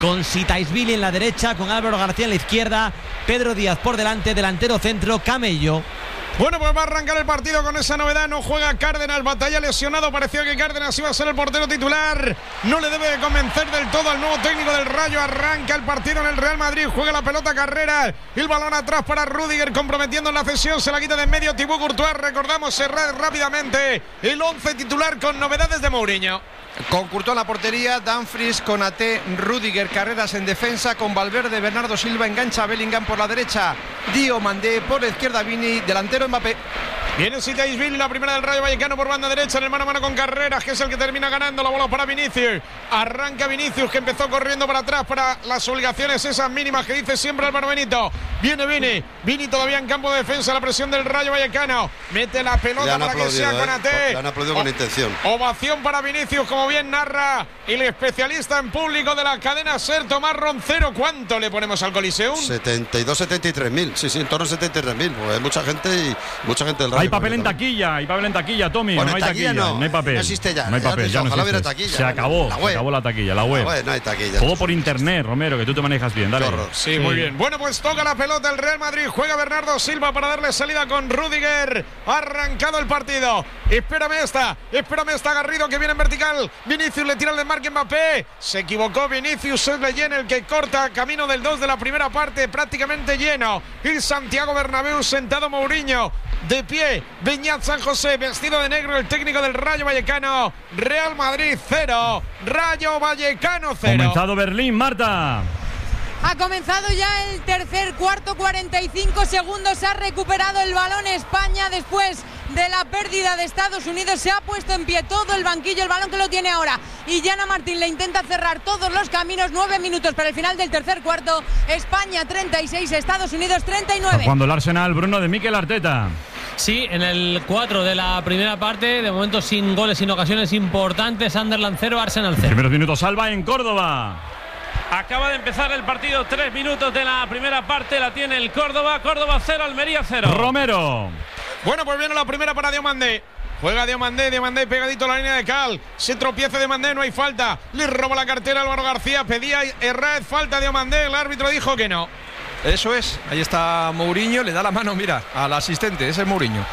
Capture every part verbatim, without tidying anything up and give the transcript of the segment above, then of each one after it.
con Sitaisvili en la derecha, con Álvaro García en la izquierda, Pedro Díaz por delante, delantero centro, Camello. Bueno, pues va a arrancar el partido con esa novedad. No juega Cárdenas, Batalla lesionado. Pareció que Cárdenas iba a ser el portero titular. No le debe de convencer del todo al nuevo técnico del Rayo. Arranca el partido en el Real Madrid. Juega la pelota Carrera. El balón atrás para Rüdiger, comprometiendo en la cesión. Se la quita de en medio Thibaut Courtois. Recordamos cerrar rápidamente el once titular con novedades de Mourinho. Con Courtois en la portería, Dumfries, Konaté, Rüdiger, Carreras en defensa, con Valverde, Bernardo Silva, engancha Bellingham por la derecha, Diomandé por la izquierda, Vini, delantero Mbappé. Viene Sitaisvili, la primera del Rayo Vallecano por banda derecha, en el mano a mano con Carreras, que es el que termina ganando la bola para Vinicius. Arranca Vinicius, que empezó corriendo para atrás para las obligaciones esas mínimas que dice siempre Álvaro Benito. Viene Vini, Vini todavía en campo de defensa, la presión del Rayo Vallecano. Mete la pelota para que sea Konaté. ¿eh? Le han aplaudido con intención. Ovación para Vinicius, como bien narra el especialista en público de la cadena SER, Tomás Roncero. ¿Cuánto le ponemos al Coliseum? setenta y dos, setenta y tres mil. Sí, sí, en torno a setenta y tres mil. Pues hay mucha gente y mucha gente del Rayo. Hay papel en taquilla, hay papel en taquilla, Tommy. Bueno, no hay taquilla, no, no hay papel. No existe ya. No hay papel, ya, ya no ojalá existe. hubiera taquilla. Se acabó, la se acabó la taquilla, la web. La web no hay taquilla. Todo por internet, Romero, que tú te manejas bien, dale. Sí, sí, muy bien. Bueno, pues toca la pelota el Real Madrid. Juega Bernardo Silva para darle salida con Rüdiger. Ha arrancado el partido. Espérame esta, espérame esta Garrido, que viene en vertical. Vinicius le tira el desmarque Mbappé. Se equivocó Vinicius, es Leyen el que corta camino del dos de la primera parte, prácticamente lleno. Y Santiago Bernabéu sentado Mourinho. De pie, Beñat San José, vestido de negro, el técnico del Rayo Vallecano. Real Madrid cero, Rayo Vallecano cero. Comenzado Berlín, Marta. Ha comenzado ya el tercer cuarto, cuarenta y cinco segundos. Ha recuperado el balón España después de la pérdida de Estados Unidos. Se ha puesto en pie todo el banquillo, el balón que lo tiene ahora. Y Yana Martín le intenta cerrar todos los caminos. Nueve minutos para el final del tercer cuarto. España treinta y seis, Estados Unidos treinta y nueve. Cuando el Arsenal, Bruno, de Mikel Arteta. Sí, en el cuatro de la primera parte, de momento sin goles, sin ocasiones importantes. Sunderland cero, Arsenal cero. Primeros minutos, Alba en Córdoba. Acaba de empezar el partido, tres minutos de la primera parte, la tiene el Córdoba. Córdoba cero, Almería cero. Romero. Bueno, pues viene la primera para Diomandé. Juega Diomandé, Diomandé pegadito a la línea de cal. Se tropieza Diomandé, no hay falta. Le roba la cartera a Álvaro García. Pedía Herrera falta Diomandé. El árbitro dijo que no. Eso es, ahí está Mourinho, le da la mano, mira, al asistente, ese es Mourinho.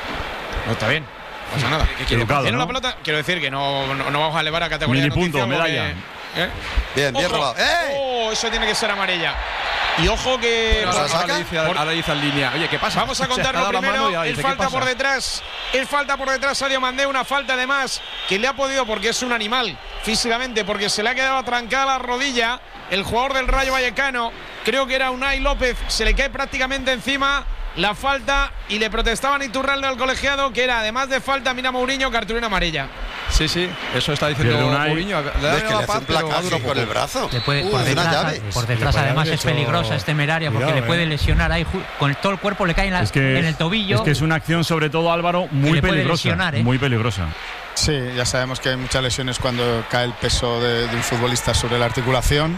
No está bien, no pasa nada. ¿Qué quiere? Tiene ¿no? la pelota, quiero decir que no, no, no vamos a elevar a categoría Mini de punto, medalla. ¿Eh? Bien, bien Ojo. robado. ¡Eh! Oh, eso tiene que ser amarilla. Y ojo que... Bueno, ahora, ahora, dice, ahora dice en línea. Oye, ¿qué pasa? Vamos a contarlo primero. Él falta por detrás. Él falta por detrás a Diomandé. Una falta además que le ha podido, porque es un animal físicamente, porque se le ha quedado atrancada la rodilla. El jugador del Rayo Vallecano, creo que era Unai López, se le cae prácticamente encima la falta y le protestaban a Iturralde al colegiado, que era además de falta, mira Mourinho, cartulina amarilla. Sí, sí, eso está diciendo Mourinho. Le da que le hace un placaje con el brazo. Le puede, uh, por detrás, por detrás además es hecho... peligrosa, es temeraria, porque Cuidado, le puede eh. lesionar ahí con todo el cuerpo, le cae en, la, es que, en el tobillo. Es que es una acción, sobre todo Álvaro, muy peligrosa. Lesionar, ¿eh? Muy peligrosa. Sí, ya sabemos que hay muchas lesiones cuando cae el peso de, de un futbolista sobre la articulación.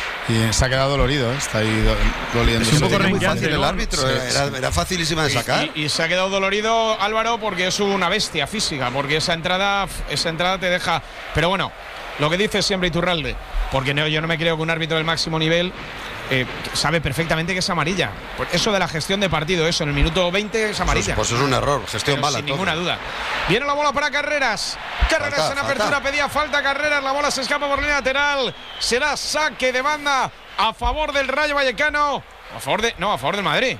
Y se ha quedado dolorido, ¿eh? Está ahí do, doliendo. Es un poco muy fácil el árbitro, sí, era, era facilísima de sacar. Y, y, y se ha quedado dolorido Álvaro porque es una bestia física, porque esa entrada, esa entrada te deja. Pero bueno, lo que dice siempre Iturralde, porque no, yo no me creo que un árbitro del máximo nivel eh, sabe perfectamente que es amarilla. Pues eso de la gestión de partido, eso en el minuto veinte es amarilla. Pues, pues es un error, gestión Pero mala. Sin todo. ninguna duda. Viene la bola para Carreras. Carreras falta, en apertura, falta. Pedía falta Carreras, la bola se escapa por línea lateral. Será saque de banda a favor del Rayo Vallecano. A favor de. No, a favor del Madrid.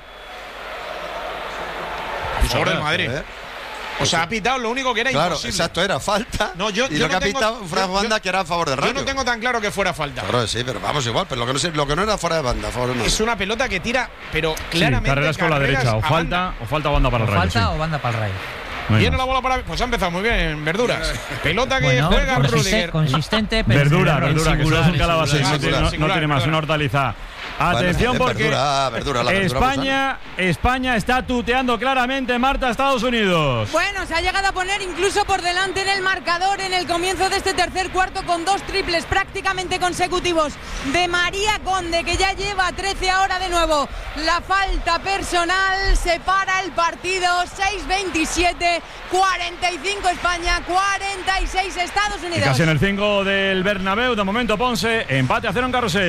A favor del Madrid. ¿Eh? O sea, ha pitado lo único que era claro, imposible. Exacto, era falta. No, yo, y yo lo no que ha tengo, pitado Fran Banda, que era a favor de Rayo. Yo no tengo tan claro que fuera falta. Claro, sí, pero vamos igual. Pero lo que no, lo que no era fuera de banda, a favor de Madrid. Es una pelota que tira, pero claramente. Sí, Carreras con la derecha, o falta, o falta banda para el Rayo. Falta sí. o banda para el Rayo. Viene la bola para. Pues ha empezado muy bien, Verduras. Pelota que bueno, juega consistente, Rüdiger. consistente, pero Verdura, verdura, que solo es un calabacín. No, no, no tiene más, perdona. una hortaliza. Atención bueno, porque verdura, verdura, la verdura España, España está tuteando claramente Marta a Estados Unidos. Bueno, se ha llegado a poner incluso por delante en el marcador en el comienzo de este tercer cuarto con dos triples prácticamente consecutivos de María Conde, que ya lleva trece ahora de nuevo. La falta personal separa el partido. Seis veintisiete, cuarenta y cinco España, cuarenta y seis Estados Unidos. Y casi en el cinco del Bernabéu, de momento Ponce, empate a cero en Carrusel.